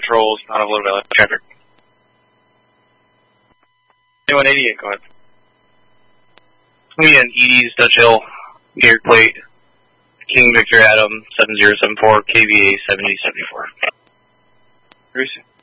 patrols, not overload by traffic. 2188, go ahead. Me and Edie's Dutch Hill, New York plate, King Victor Adam 7074, KVA 7074. Bruce.